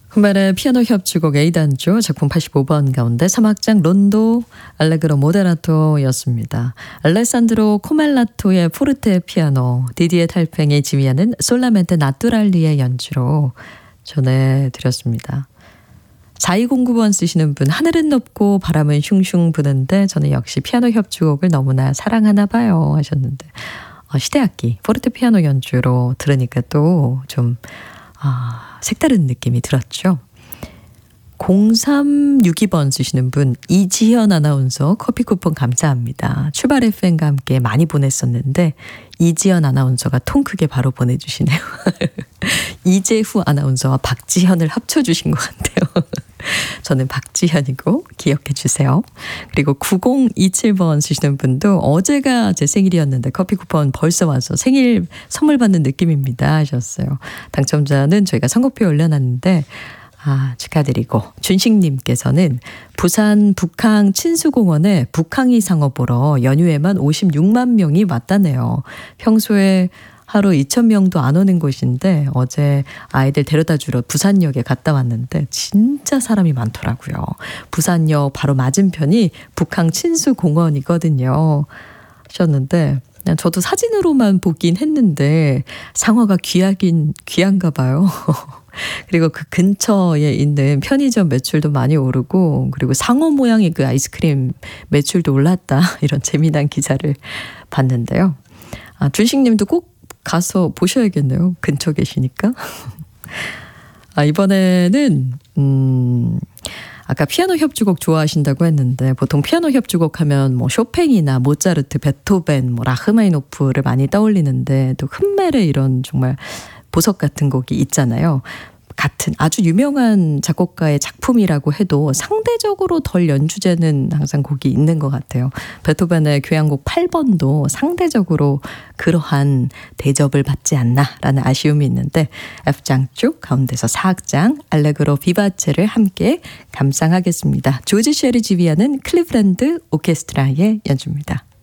후멜의 피아노 협주곡 A단조 작품 85번 가운데 3악장 론도 알레그로 모데라토였습니다. 알레산드로 코멜라토의 포르테 피아노, 디디에 탈팽이 지휘하는 솔라멘테 나뚜랄리의 연주로 전해드렸습니다. 4209번 쓰시는 분, 하늘은 높고 바람은 슝슝 부는데 저는 역시 피아노 협주곡을 너무나 사랑하나 봐요 하셨는데, 시대악기 포르테 피아노 연주로 들으니까 또 좀 색다른 느낌이 들었죠. 0362번 쓰시는 분, 이지현 아나운서 커피 쿠폰 감사합니다. 출발 FM과 함께 많이 보냈었는데 이지현 아나운서가 통 크게 바로 보내주시네요. 이재후 아나운서와 박지현을 합쳐주신 것 같아요. 저는 박지현이고 기억해 주세요. 그리고 9027번 쓰시는 분도 어제가 제 생일이었는데 커피 쿠폰 벌써 와서 생일 선물 받는 느낌입니다 하셨어요. 당첨자는 저희가 선곡표 올려놨는데 축하드리고, 준식님께서는 부산 북항 친수공원에 북항이 상어 보러 연휴에만 56만 명이 왔다네요. 평소에 하루 2,000명도 안 오는 곳인데 어제 아이들 데려다 주러 부산역에 갔다 왔는데 진짜 사람이 많더라고요. 부산역 바로 맞은편이 북항 친수공원이거든요 하셨는데, 저도 사진으로만 보긴 했는데 상어가 귀한가 봐요. 그리고 그 근처에 있는 편의점 매출도 많이 오르고, 그리고 상어 모양의 그 아이스크림 매출도 올랐다, 이런 재미난 기사를 봤는데요. 준식님도 꼭 가서 보셔야겠네요. 근처 계시니까. 이번에는 아까 피아노 협주곡 좋아하신다고 했는데, 보통 피아노 협주곡 하면 뭐 쇼팽이나 모차르트, 베토벤, 뭐 라흐마니노프를 많이 떠올리는데, 또 흠멜의 이런 정말 보석 같은 곡이 있잖아요. 같은 아주 유명한 작곡가의 작품이라고 해도 상대적으로 덜 연주되는 항상 곡이 있는 것 같아요. 베토벤의 교향곡 8번도 상대적으로 그러한 대접을 받지 않나라는 아쉬움이 있는데, F장 쪽 가운데서 4악장 알레그로 비바체를 함께 감상하겠습니다. 조지 쉘이 지휘하는 클리브랜드 오케스트라의 연주입니다.